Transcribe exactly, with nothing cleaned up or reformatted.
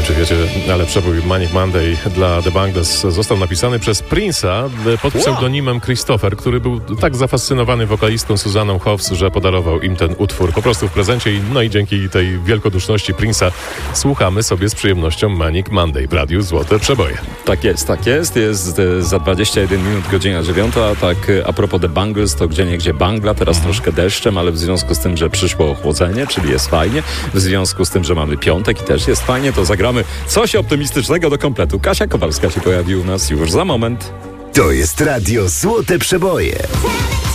czy wiecie, ale przebój Manic Monday dla The Bangles został napisany przez Prince'a pod pseudonimem Christopher, który był tak zafascynowany wokalistką Susanną Hoffs, że podarował im ten utwór po prostu w prezencie. No i dzięki tej wielkoduszności Prince'a słuchamy sobie z przyjemnością Manic Monday w Radiu Złote Przeboje. Tak jest, tak jest. Jest e, za dwadzieścia jeden minut godzina dziewiąta. Tak e, a propos The Bangles, to gdzie nie gdzie bangla, teraz mhm. troszkę deszczem, ale w związku z tym, że przyszło ochłodzenie, czyli jest fajnie, w związku z tym, że mamy piątek i też jest fajnie, to zagramy coś optymistycznego do kompletu. Kasia Kowalska się pojawi u nas już za moment. To jest Radio Złote Przeboje.